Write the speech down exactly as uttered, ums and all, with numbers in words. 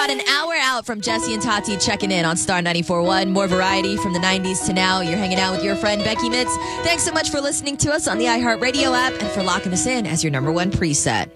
About an hour out from Jesse and Tati checking in on Star ninety-four point one. More variety from the nineties to now. You're hanging out with your friend Becky Mitz. Thanks so much for listening to us on the iHeartRadio app and for locking us in as your number one preset.